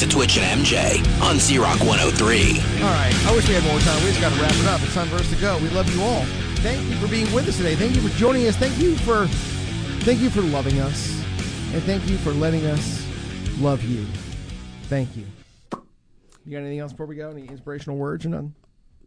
to Twitch and MJ on Z-Rock 103. All right. I wish we had more time. We just got to wrap it up. It's time for us to go. We love you all. Thank you for being with us today. Thank you for joining us. Thank you for loving us. And thank you for letting us love you. Thank you. You got anything else before we go? Any inspirational words or nothing?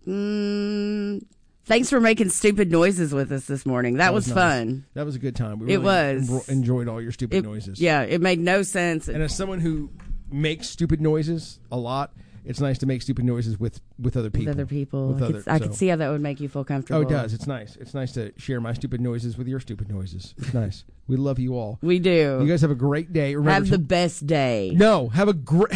Thanks for making stupid noises with us this morning. That was nice. Fun. That was a good time. We It was. enjoyed all your stupid noises. Yeah, it made no sense. And as someone who makes stupid noises a lot, it's nice to make stupid noises with other people. With other people. With I could see how that would make you feel comfortable. Oh, it does. It's nice. It's nice to share my stupid noises with your stupid noises. It's nice. We love you all. We do. You guys have a great day. Remember have the best day. No, have a great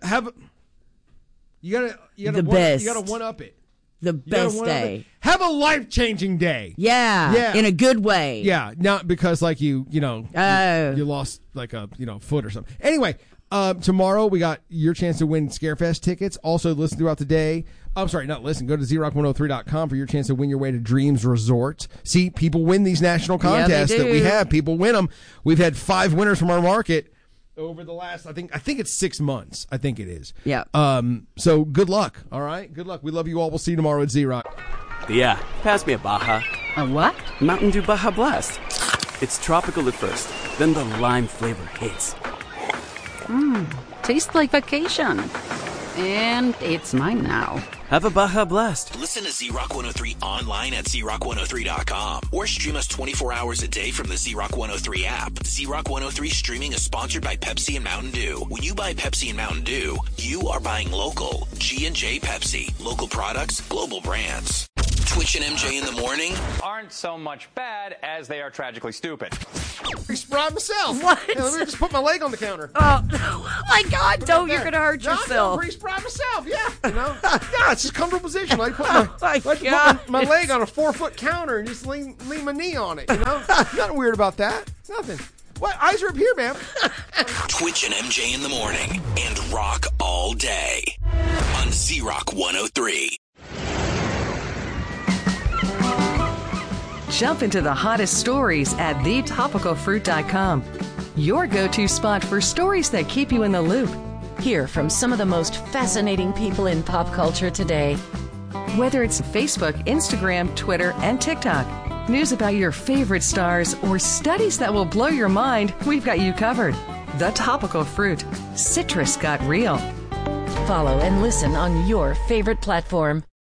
you gotta one up it. The best day. Have a life-changing day. Yeah. In a good way. Yeah, not because you lost like a foot or something. Anyway, tomorrow we got your chance to win Scarefest tickets. Also listen throughout the day. I'm sorry, not listen. Go to ZRock103.com for your chance to win your way to Dreams Resort. See, people win these national contests that we have. People win them. We've had 5 winners from our market over the last, I think it's 6 months. I think it is. Yeah. So good luck. All right. Good luck. We love you all. We'll see you tomorrow at Z-Rock. Yeah. Pass me a Baja. A what? Mountain Dew Baja Blast. It's tropical at first, then the lime flavor hits. Tastes like vacation. And it's mine now. Have a Baja Blast. Listen to Z-Rock 103 online at ZRock103.com or stream us 24 hours a day from the Z-Rock 103 app. Z-Rock 103 streaming is sponsored by Pepsi and Mountain Dew. When you buy Pepsi and Mountain Dew, you are buying local. G&J Pepsi. Local products, global brands. Twitch and MJ in the morning aren't so much bad as they are tragically stupid. Pretty proud of myself. What? Hey, let me just put my leg on the counter. Oh my God! Don't! You're gonna hurt yourself. I'm pretty proud of myself. Yeah, yeah, it's just a comfortable position. I put my leg on a 4-foot counter and just lean my knee on it. Nothing weird about that. Nothing. What? Eyes are up here, man. Twitch and MJ in the morning and rock all day on Z-Rock 103. Jump into the hottest stories at thetopicalfruit.com. Your go-to spot for stories that keep you in the loop. Hear from some of the most fascinating people in pop culture today. Whether it's Facebook, Instagram, Twitter, and TikTok, news about your favorite stars, or studies that will blow your mind, we've got you covered. The Topical Fruit. Citrus got real. Follow and listen on your favorite platform.